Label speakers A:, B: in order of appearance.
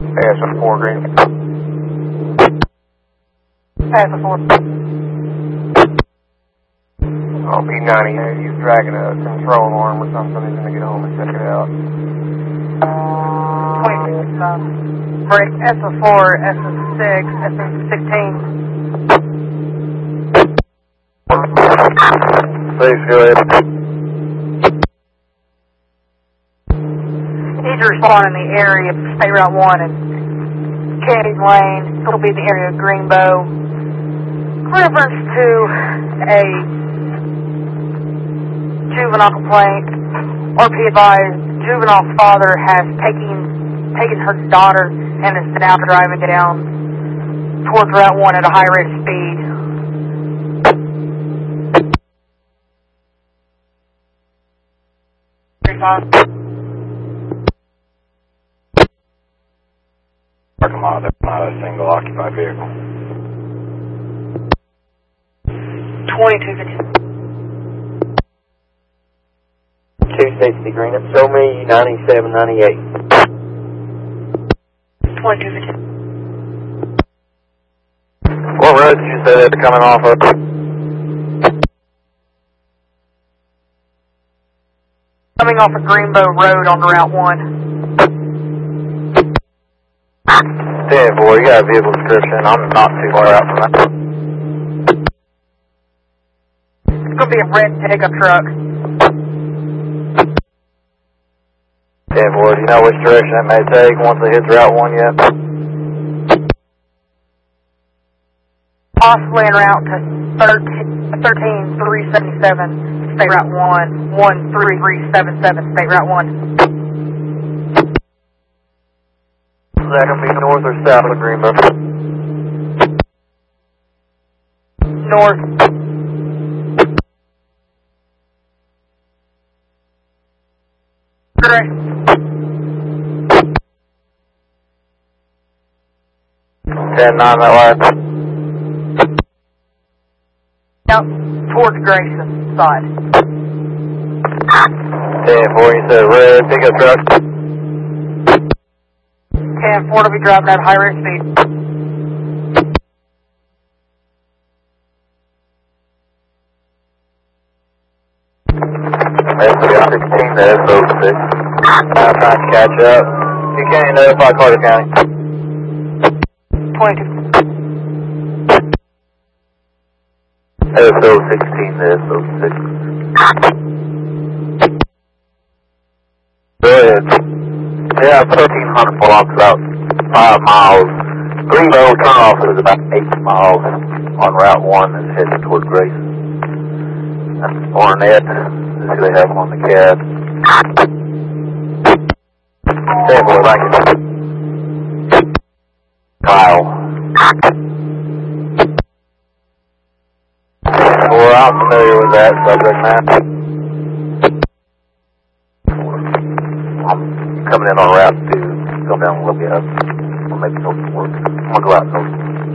A: ASF4 green.
B: ASF4.
A: Oh, B90, he's dragging a control arm or something. He's gonna get home and check it out.
B: 26, break SF4, SF6, SF16.
A: Please go ahead.
B: Need to respond in the area of State Route 1 and Candy Lane. It'll be in the area of Greenbow. Reference to a juvenile complaint. RP advised juvenile's father has taken her daughter and is now driving down towards Route 1 at a high rate of speed.
A: Parking lot, that's not a single occupied vehicle.
B: 2250.
C: 260 green up. Show me 9798.
B: 2250.
A: What road did you say they're coming off of?
B: Coming off of Greenbow Road on Route 1.
A: 10-4, you got a vehicle description. I'm not too far out from that.
B: It's going to be a red pickup truck.
A: 10-4, do you know which direction it may take once it hits Route 1 yet?
B: Possibly en route to 13377, State Route 1, 13377, State Route 1.
A: Is that going to be north or south of Greenbow?
B: North. Correct.
A: 10-9, that way.
B: Yep, towards Grayson side.
A: 10-4, you said red pickup truck.
B: 10-4 will be driving at high rate of speed.
A: SBR16 to SO6. Now trying to catch up. You can't notify Carter County.
B: 22.
A: SO16 to SO6. Go ahead. Yeah, 1300 blocks, about 5 miles. Greenbow turnoff is about 8 miles on Route 1 and heading toward Grayson. That's Barnett. This is who they have on the cab. Hey, boy, thank you. Kyle. Well, I'm familiar with that subject matter. I'm coming in on Route 2, go down a little bit up, or maybe north. I'm going to go out north.